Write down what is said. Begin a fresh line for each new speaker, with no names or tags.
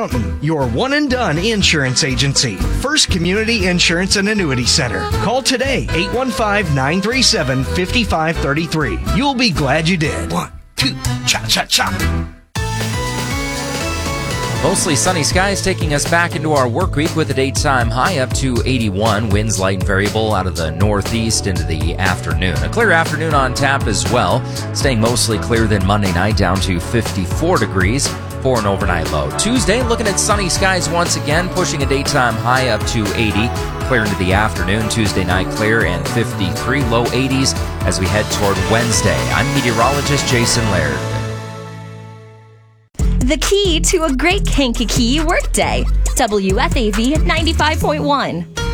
Mountain, your one and done insurance agency. First Community Insurance and Annuity Center. Call today, 815-937-5533. You'll be glad you did. 1, 2, cha-cha-cha.
Mostly sunny skies taking us back into our work week with a daytime high up to 81. Winds light and variable out of the northeast into the afternoon. A clear afternoon on tap as well. Staying mostly clear than Monday night down to 54 degrees for an overnight low. Tuesday looking at sunny skies once again, pushing a daytime high up to 80. Clear into the afternoon. Tuesday night clear and 53, low 80s as we head toward Wednesday. I'm meteorologist Jason Laird.
The key to a great Kankakee workday. WFAV 95.1.